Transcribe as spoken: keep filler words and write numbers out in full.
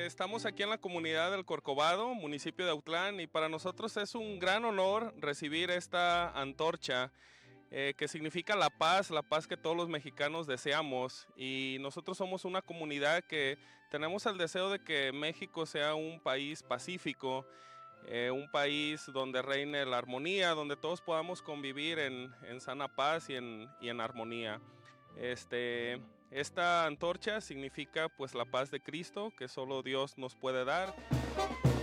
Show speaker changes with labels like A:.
A: Eh, estamos aquí en la comunidad del Corcovado, municipio de Autlán, y para nosotros es un gran honor recibir esta antorcha eh, que significa la paz, la paz que todos los mexicanos deseamos. Y nosotros somos una comunidad que tenemos el deseo de que México sea un país pacífico, eh, un país donde reine la armonía, donde todos podamos convivir en, en sana paz y en, y en armonía. Este, esta antorcha significa pues la paz de Cristo que solo Dios nos puede dar.